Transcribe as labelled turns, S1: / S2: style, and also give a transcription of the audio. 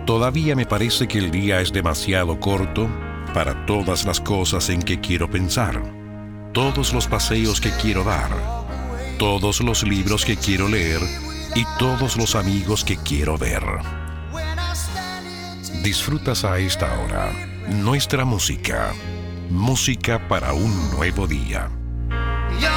S1: Todavía me parece que el día es demasiado corto para todas las cosas en que quiero pensar, todos los paseos que quiero dar, todos los libros que quiero leer y todos los amigos que quiero ver. Disfrutas a esta hora nuestra música, música para un nuevo día.